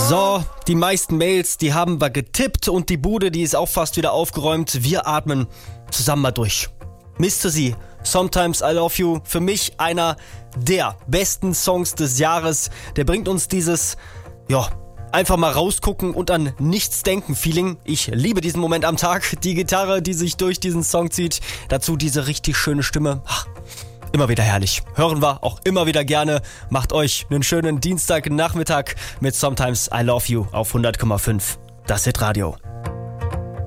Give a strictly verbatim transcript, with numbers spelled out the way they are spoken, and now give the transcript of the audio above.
So, die meisten Mails, die haben wir getippt und die Bude, die ist auch fast wieder aufgeräumt. Wir atmen zusammen mal durch. Mister Sie, Sometimes I Love You, für mich einer der besten Songs des Jahres. Der bringt uns dieses, ja, einfach mal rausgucken und an nichts denken Feeling. Ich liebe diesen Moment am Tag. Die Gitarre, die sich durch diesen Song zieht. Dazu diese richtig schöne Stimme. Ach, immer wieder herrlich. Hören wir auch immer wieder gerne. Macht euch einen schönen Dienstagnachmittag mit Sometimes I Love You auf hundert Komma fünf. Das Hitradio.